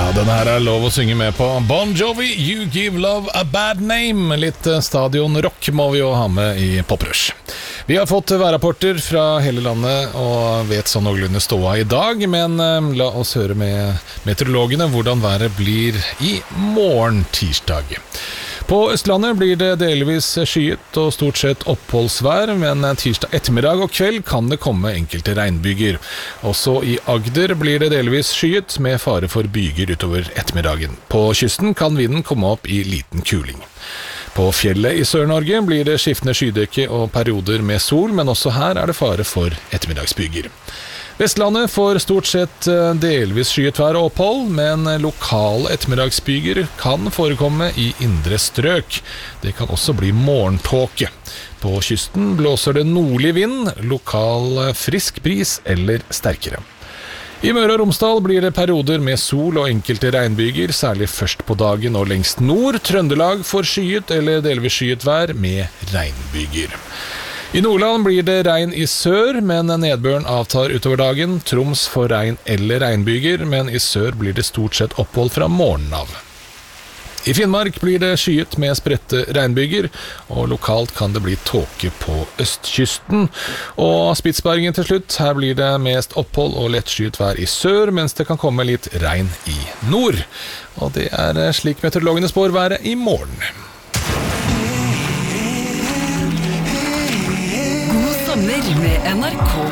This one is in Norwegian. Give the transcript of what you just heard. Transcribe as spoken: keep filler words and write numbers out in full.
Ja, den her er lov å synge med på. Bon Jovi, You Give Love a Bad Name. Litt stadionrock må vi jo ha med i Poprush. Vi har fått værrapporter fra hele landet og vet sånn noenlunde ståa i dag, men la oss høre med meteorologene hvordan været blir i morgen tirsdag. På Østlandet blir det delvis skyet og stort sett oppholdsvær, men tirsdag ettermiddag og kveld kan det komme enkelte regnbyger. Også i Agder blir det delvis skyet med fare for byger utover ettermiddagen. På kysten kan vinden komme opp i liten kuling. På fjellet i Sør-Norge blir det skiftende skydekke og perioder med sol, men også her er det fare for ettermiddagsbyger. Vestlandet får stort sett delvis skyet vær og opphold, men lokale ettermiddagsbyger kan forekomme i indre strøk. Det kan også bli morgentåke. På kysten blåser det nordlig vind, lokal frisk bris eller sterkere. I Møre og Romsdal blir det perioder med sol og enkelte regnbyger, særlig først på dagen og lengst nord. Trøndelag får skyet eller delvis skyet vær med regnbyger. I Nordland blir det regn i sør, men nedbøren avtar utover dagen. Troms får regn eller regnbyger, men i sør blir det stort sett opphold fra morgenen av. I Finnmark blir det skyet med spredte regnbyger, og lokalt kan det bli tåke på østkysten. Og Spitsbergen til slutt, her blir det mest opphold og lettskyet vær i sør, mens det kan komme litt regn i nord. Og det er slik meteorologene spår været i morgen. God sommer med N R K